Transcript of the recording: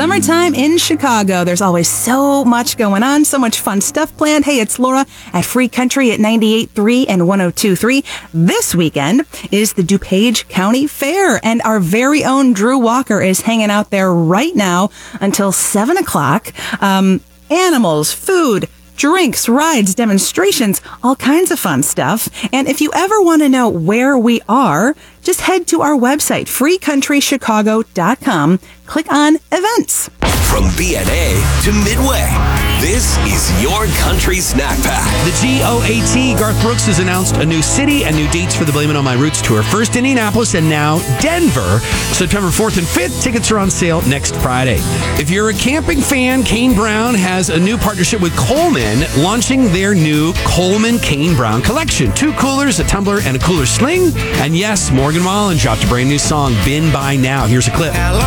summertime in Chicago. There's always so much going on, so much fun stuff planned. Hey, it's Laura at Free Country at 98.3 and 102.3. This weekend is the DuPage County Fair, and our very own Drew Walker is hanging out there right now until 7 o'clock. Animals, food, drinks, rides, demonstrations, all kinds of fun stuff. And if you ever want to know where we are, just head to our website, freecountrychicago.com. Click on events. From BNA to Midway, this is your country snack pack. The GOAT, Garth Brooks, has announced a new city and new dates for the Blame It On My Roots tour. First Indianapolis and now Denver. September 4th and 5th. Tickets are on sale next Friday. If you're a camping fan, Kane Brown has a new partnership with Coleman, launching their new Coleman Kane Brown collection. 2 coolers, a tumbler, and a cooler sling. And yes, Morgan Wallen dropped a brand new song, Been By Now. Here's a clip.